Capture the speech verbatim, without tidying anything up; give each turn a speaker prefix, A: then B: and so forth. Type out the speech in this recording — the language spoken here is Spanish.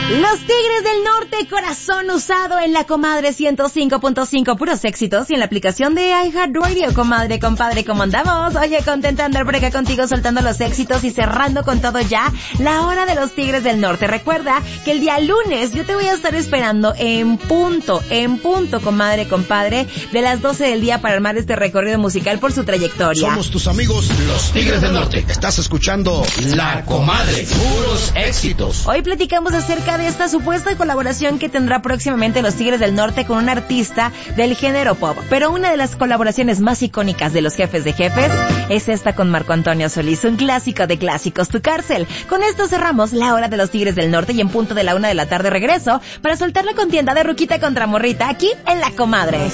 A: Los Tigres del Norte, corazón usado en la Comadre ciento cinco punto cinco, puros éxitos, y en la aplicación de iHeartRadio. Comadre, compadre, ¿cómo andamos? Oye, contenta de andar por acá contigo soltando los éxitos y cerrando con todo ya la hora de los Tigres del Norte. Recuerda que el día lunes yo te voy a estar esperando en punto, en punto, comadre, compadre, de las doce del día para armar este recorrido musical por su trayectoria.
B: Somos tus amigos, los Tigres del Norte. Estás escuchando La Comadre, puros éxitos.
A: Hoy platicamos acerca de esta supuesta colaboración que tendrá próximamente los Tigres del Norte con un artista del género pop. Pero una de las colaboraciones más icónicas de los Jefes de Jefes es esta con Marco Antonio Solís, un clásico de clásicos, Tu Cárcel. Con esto cerramos la hora de los Tigres del Norte y en punto de la una de la tarde regreso para soltar la contienda de Ruquita contra Morrita aquí en La Comadre.